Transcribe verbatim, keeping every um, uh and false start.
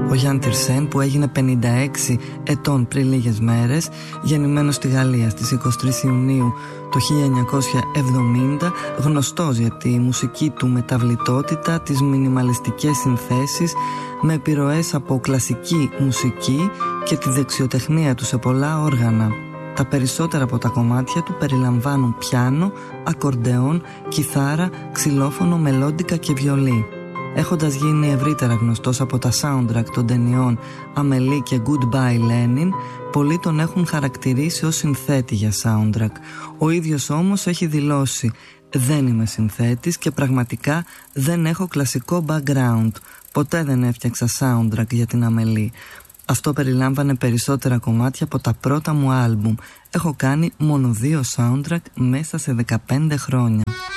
Ο Γιάν Τιρσέν, που έγινε πενήντα έξι ετών πριν λίγες μέρες, γεννημένος στη Γαλλία στις είκοσι τρεις Ιουνίου το χίλια εννιακόσια εβδομήντα, γνωστός για τη μουσική του μεταβλητότητα, τις μινιμαλιστικές συνθέσεις με επιρροές από κλασική μουσική και τη δεξιοτεχνία του σε πολλά όργανα. Τα περισσότερα από τα κομμάτια του περιλαμβάνουν πιάνο, ακορντεόν, κιθάρα, ξυλόφωνο, μελόντικα και βιολί. Έχοντας γίνει ευρύτερα γνωστός από τα soundtrack των ταινιών Amélie και Goodbye Lenin, πολλοί τον έχουν χαρακτηρίσει ως συνθέτη για soundtrack. Ο ίδιος όμως έχει δηλώσει «Δεν είμαι συνθέτης και πραγματικά δεν έχω κλασικό background. Ποτέ δεν έφτιαξα soundtrack για την Amélie. Αυτό περιλάμβανε περισσότερα κομμάτια από τα πρώτα μου άλμπουμ. Έχω κάνει μόνο δύο soundtrack μέσα σε δεκαπέντε χρόνια».